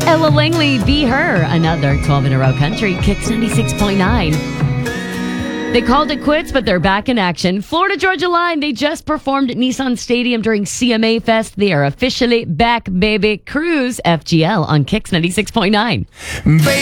Ella Langley, Be Her, another 12 in a row country, Kicks 96.9. They called it quits, but they're back in action. Florida Georgia Line, they just performed at Nissan Stadium during CMA Fest. They are officially back, baby. Cruise FGL on Kicks 96.9.